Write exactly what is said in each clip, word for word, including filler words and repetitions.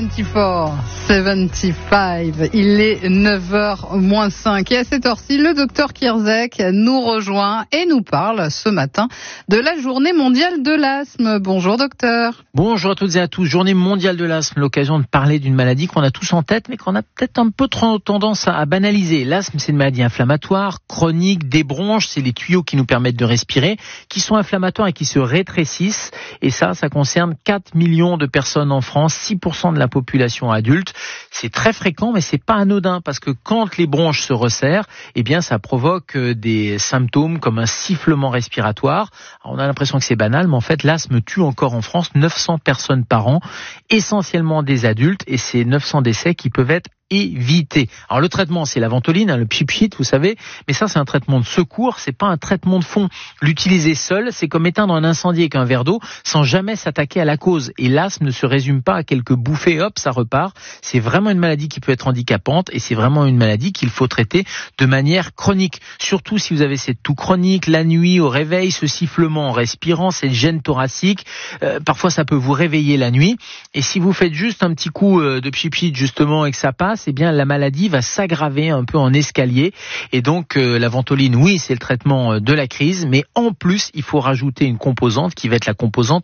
soixante-quatorze, soixante-quinze, il est neuf heures moins cinq. Et à cette heure-ci, le docteur Kierzek nous rejoint et nous parle ce matin de la journée mondiale de l'asthme. Bonjour docteur. Bonjour à toutes et à tous. Journée mondiale de l'asthme, l'occasion de parler d'une maladie qu'on a tous en tête, mais qu'on a peut-être un peu trop tendance à banaliser. L'asthme, c'est une maladie inflammatoire, chronique, des bronches, c'est les tuyaux qui nous permettent de respirer, qui sont inflammatoires et qui se rétrécissent. Et ça, ça concerne quatre millions de personnes en France, six pour cent de la population adulte. C'est très fréquent, mais c'est pas anodin, parce que quand les bronches se resserrent, eh bien, ça provoque des symptômes comme un sifflement respiratoire. Alors, on a l'impression que c'est banal, mais en fait, l'asthme tue encore en France neuf cents personnes par an, essentiellement des adultes, et c'est neuf cents décès qui peuvent être éviter. Alors le traitement, c'est la ventoline, hein, le pchit-pchit, vous savez, mais ça c'est un traitement de secours, c'est pas un traitement de fond. L'utiliser seul, c'est comme éteindre un incendie avec un verre d'eau sans jamais s'attaquer à la cause. Et l'asthme ne se résume pas à quelques bouffées, hop, ça repart. C'est vraiment une maladie qui peut être handicapante et c'est vraiment une maladie qu'il faut traiter de manière chronique. Surtout si vous avez cette toux chronique, la nuit au réveil, ce sifflement en respirant, cette gêne thoracique, euh, parfois ça peut vous réveiller la nuit. Et si vous faites juste un petit coup euh, de pchit-pchit justement et que ça passe, eh bien la maladie va s'aggraver un peu en escalier. Et donc euh, la ventoline, oui, c'est le traitement de la crise, mais en plus, il faut rajouter une composante qui va être la composante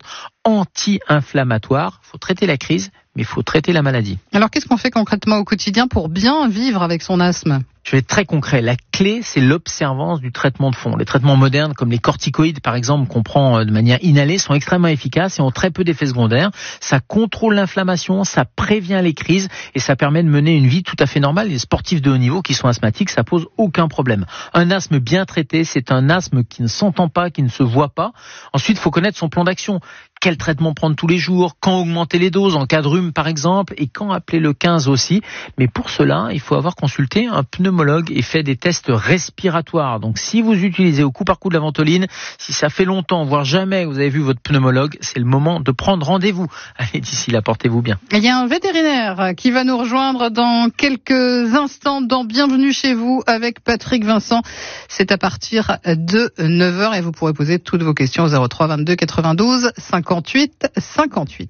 anti-inflammatoire. Il faut traiter la crise, mais il faut traiter la maladie. Alors qu'est-ce qu'on fait concrètement au quotidien pour bien vivre avec son asthme ? Je vais être très concret. La clé, c'est l'observance du traitement de fond. Les traitements modernes, comme les corticoïdes, par exemple, qu'on prend de manière inhalée, sont extrêmement efficaces et ont très peu d'effets secondaires. Ça contrôle l'inflammation, ça prévient les crises et ça permet de mener une vie tout à fait normale. Les sportifs de haut niveau qui sont asthmatiques, ça pose aucun problème. Un asthme bien traité, c'est un asthme qui ne s'entend pas, qui ne se voit pas. Ensuite, il faut connaître son plan d'action. Quel traitement prendre tous les jours, quand augmenter les doses, en cas de rhume par exemple, et quand appeler le quinze aussi. Mais pour cela, il faut avoir consulté un pneumologue et fait des tests respiratoires. Donc si vous utilisez au coup par coup de la ventoline, si ça fait longtemps, voire jamais vous avez vu votre pneumologue, c'est le moment de prendre rendez-vous. Allez, d'ici là, portez-vous bien. Il y a un vétérinaire qui va nous rejoindre dans quelques instants dans Bienvenue chez vous avec Patrick Vincent. C'est à partir de neuf heures et vous pourrez poser toutes vos questions au zéro trois vingt-deux quatre-vingt-douze cinquante-huit cinquante-huit.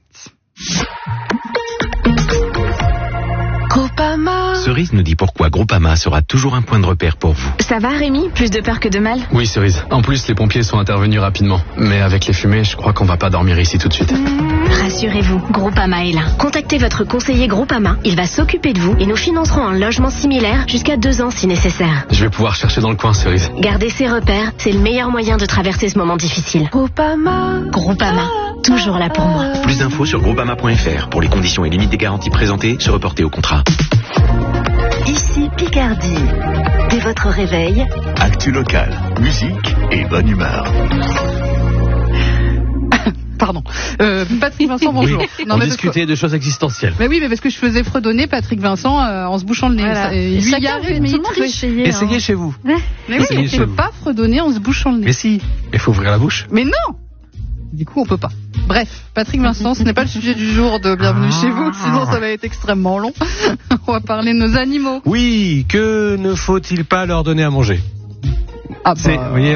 Groupama. Cerise nous dit pourquoi Groupama sera toujours un point de repère pour vous. Ça va Rémi ? Plus de peur que de mal ? Oui Cerise, en plus les pompiers sont intervenus rapidement. Mais avec les fumées, je crois qu'on va pas dormir ici tout de suite. Rassurez-vous, Groupama est là. Contactez votre conseiller Groupama, il va s'occuper de vous et nous financerons un logement similaire jusqu'à deux ans si nécessaire. Je vais pouvoir chercher dans le coin Cerise. Gardez ses repères, c'est le meilleur moyen de traverser ce moment difficile. Groupama. Groupama, toujours là pour moi. Plus d'infos sur groupama point f r. Pour les conditions et limites des garanties présentées, se reporter au contrat. Ici Picardie. Dès votre réveil, actu local, musique et bonne humeur. Pardon. Euh, Patrick Vincent, bonjour. Oui, non, on discutait que... de choses existentielles. Mais oui, mais parce que je faisais fredonner Patrick Vincent euh, en se bouchant le nez. Voilà. Ça, lui, il y arrive, mais il triche. Essayez hein. chez vous. Mais oui, on ne peut pas fredonner en se bouchant le nez. Mais si, il faut ouvrir la bouche. Mais non. Du coup, on peut pas. Bref, Patrick Vincent, ce n'est pas le sujet du jour de Bienvenue ah. chez vous, sinon ça va être extrêmement long. On va parler de nos animaux. Oui, que ne faut-il pas leur donner à manger ? Ah bah... Vous voyez,